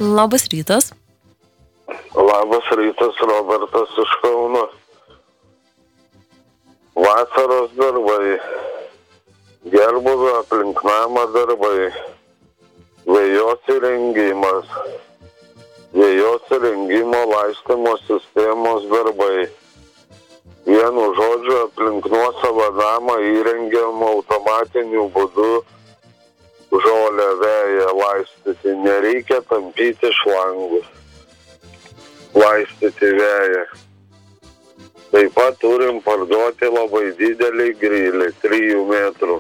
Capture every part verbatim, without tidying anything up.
Labas rytas. Labas rytas, Robertas iš Kauno. Vasaros darbai, gerbūvio aplink namą darbai, vėjos įrengimas, vėjos įrengimo laistymo sistemos darbai. Vienu žodžiu, aplink nuosavą namą įrengiam automatiniu būdu žolę veją laistyti. Nereikia tampyti šlangų, laistyti veją. Taip pat turim parduoti labai didelį grilį, trijų metrų.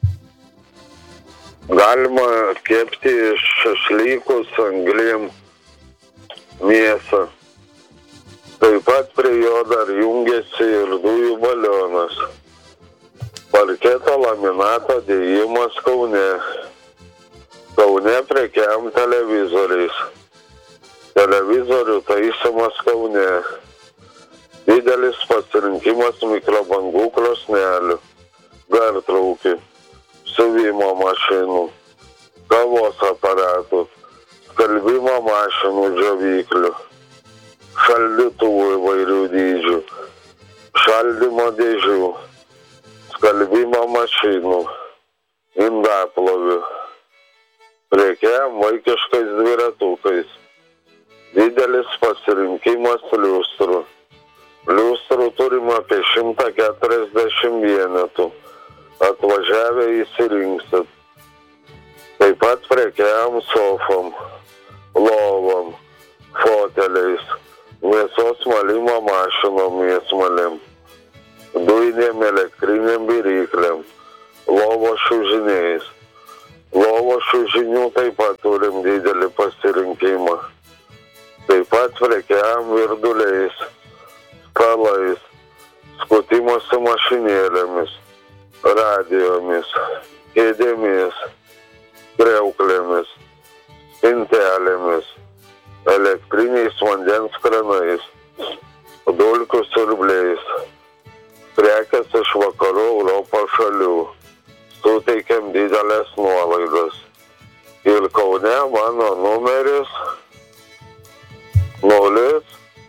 Galima kepti iš šašlykus anglim mėsą. Taip pat prie jo dar jungiasi ir dujų balionas. Parketo laminato dėjimas Kaune. Kaune prekiam televizoriais. Televizorių taisymas Kaune. Didelis pasirinkimas mikrobangų krosnelių, gartraukių, siuvimo mašinų, kavos aparatų, skalbimo mašinų džiovyklių, šaldytuvų įvairių dydžių, šaldymo dėžių, skalbimo mašinų, indaplovių, prekiam vaikiškais dviratukais. Didelis pasirinkimas liustrų. Liustrų turime apie šimtą keturiasdešimt vienetų. Atvažiavę įsirinksit. Taip pat prekiam sofom, lovom, foteliais, mėsos malimo mašinom mėsmalėm, dujinėm elektriniam viryklėm, lovo šiužiniais. Lovo šiužinių taip pat turim didelį pasirinkimą. Taip pat prekiam virduliais, stalais, skutimosi mašinėlėmis, radijomis, kėdėmis, kriauklėmis, spintelėmis, elektriniais vandens kranais, dulkių siurbliais. Prekės iš vakarų Europos šalių. Suteikiam didelės nuolaidas. Ir Kaune mano numeris nulis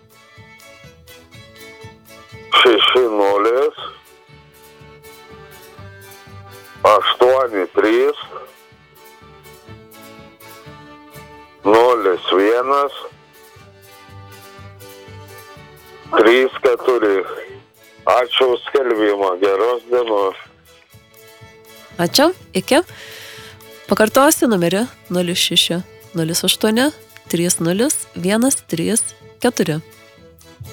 šeši nulis aštuoni trys nulis vienas trys keturi. Ačiū už skelbimą. Geros dienos. Ačiū, iki. Pakartosiu numerį nulis šeši nulis aštuoni trys nulis vienas trys keturi.